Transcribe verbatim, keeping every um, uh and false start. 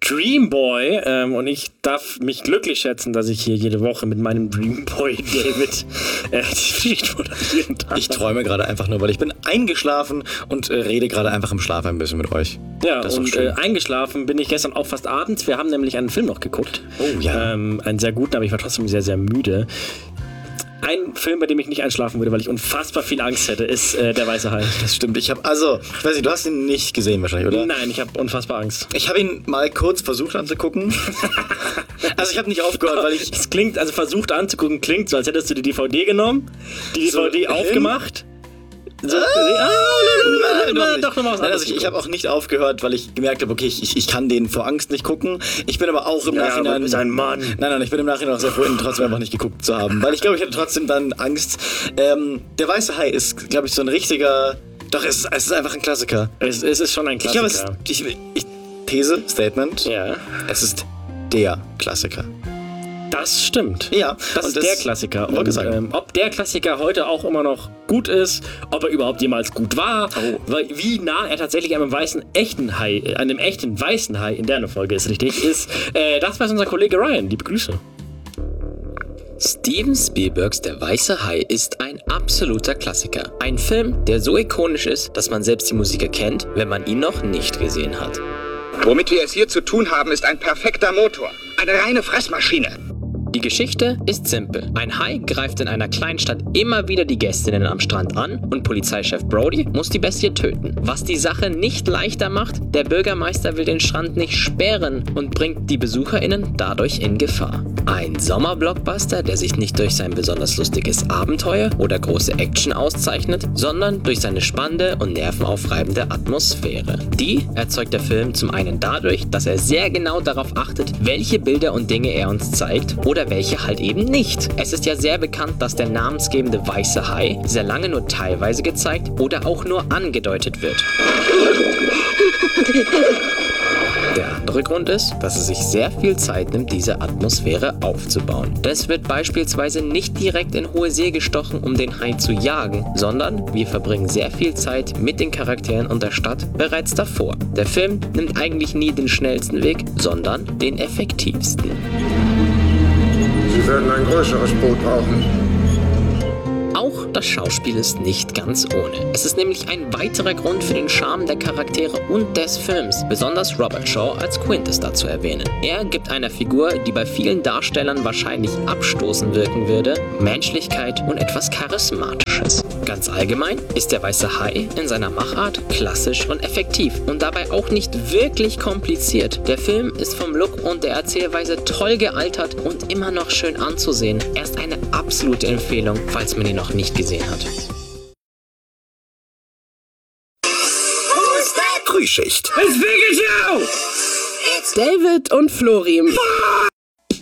Dreamboy ähm, und ich darf mich glücklich schätzen, dass ich hier jede Woche mit meinem Dreamboy David äh, die Geschichte moderieren darf. Ich träume gerade einfach nur, weil ich bin eingeschlafen und äh, rede gerade einfach im Schlaf ein bisschen mit euch. Ja, das und äh, eingeschlafen bin ich gestern auch fast abends. Wir haben nämlich einen Film noch geguckt. Oh ja. Ähm, einen sehr guten, aber ich war trotzdem sehr, sehr müde. Ein Film, bei dem ich nicht einschlafen würde, weil ich unfassbar viel Angst hätte, ist äh, Der Weiße Hai. Das stimmt. Ich habe, also, ich weiß nicht, du hast ihn nicht gesehen wahrscheinlich, oder? Nein, ich habe unfassbar Angst. Ich habe ihn mal kurz versucht anzugucken. Also ich habe nicht aufgehört, weil ich... Es klingt, also versucht anzugucken, klingt so, als hättest du die D V D genommen, die D V D so aufgemacht. So, ah, nein, nein, doch, doch noch was anderes. Also ich, ich habe auch nicht aufgehört, weil ich gemerkt habe, okay, ich, ich kann den vor Angst nicht gucken. Ich bin aber auch im ja, Nachhinein... Du bist ein Mann. Nein, nein, ich bin im Nachhinein auch sehr froh, ihn trotzdem einfach nicht geguckt zu haben. Weil ich glaube, ich hatte trotzdem dann Angst. Ähm, Der Weiße Hai ist, glaube ich, so ein richtiger... Doch, es ist, es ist einfach ein Klassiker. Es, es ist schon ein Klassiker. Ich glaube, es... Ich, ich, These, Statement. Ja. Es ist der Klassiker. Das stimmt. Ja, das ist das der Klassiker. Und ähm, ob der Klassiker heute auch immer noch gut ist, ob er überhaupt jemals gut war, oh. weil, wie nah er tatsächlich einem weißen echten Hai, einem echten weißen Hai in der Folge ist, richtig, ist, äh, das war unser Kollege Ryan. Liebe Grüße. Steven Spielbergs Der Weiße Hai ist ein absoluter Klassiker. Ein Film, der so ikonisch ist, dass man selbst die Musik erkennt, wenn man ihn noch nicht gesehen hat. Womit wir es hier zu tun haben, ist ein perfekter Motor. Eine reine Fressmaschine. Die Geschichte ist simpel. Ein Hai greift in einer Kleinstadt immer wieder die Gästinnen am Strand an und Polizeichef Brody muss die Bestie töten. Was die Sache nicht leichter macht, der Bürgermeister will den Strand nicht sperren und bringt die BesucherInnen dadurch in Gefahr. Ein Sommerblockbuster, der sich nicht durch sein besonders lustiges Abenteuer oder große Action auszeichnet, sondern durch seine spannende und nervenaufreibende Atmosphäre. Die erzeugt der Film zum einen dadurch, dass er sehr genau darauf achtet, welche Bilder und Dinge er uns zeigt oder welche halt eben nicht. Es ist ja sehr bekannt, dass der namensgebende weiße Hai sehr lange nur teilweise gezeigt oder auch nur angedeutet wird. Der andere Grund ist, dass es sich sehr viel Zeit nimmt, diese Atmosphäre aufzubauen. Es wird beispielsweise nicht direkt in hohe See gestochen, um den Hai zu jagen, sondern wir verbringen sehr viel Zeit mit den Charakteren und der Stadt bereits davor. Der Film nimmt eigentlich nie den schnellsten Weg, sondern den effektivsten. Sie werden ein größeres Boot brauchen. Auch das Schauspiel ist nicht ganz ohne. Es ist nämlich ein weiterer Grund für den Charme der Charaktere und des Films. Besonders Robert Shaw als Quint ist da zu erwähnen. Er gibt einer Figur, die bei vielen Darstellern wahrscheinlich abstoßend wirken würde, Menschlichkeit und etwas Charismatisches. Ganz allgemein ist der weiße Hai in seiner Machart klassisch und effektiv und dabei auch nicht wirklich kompliziert. Der Film ist vom Look und der Erzählweise toll gealtert und immer noch schön anzusehen. Er ist eine absolute Empfehlung, falls man ihn noch nicht gesehen hat. Frühschicht. It's Pikachu! David und Florim.